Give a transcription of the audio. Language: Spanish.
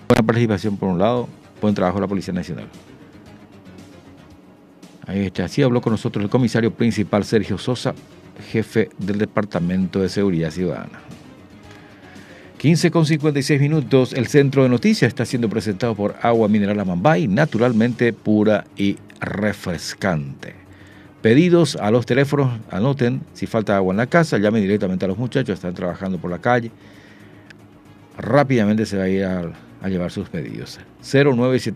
Buena participación por un lado, buen trabajo de la Policía Nacional. Ahí está, así habló con nosotros el comisario principal Sergio Sosa, jefe del Departamento de Seguridad Ciudadana. 15:56, el Centro de Noticias está siendo presentado por Agua Mineral Amambay, naturalmente pura y refrescante. Pedidos a los teléfonos, anoten, si falta agua en la casa, llamen directamente a los muchachos, están trabajando por la calle. Rápidamente se va a ir a llevar sus pedidos. 097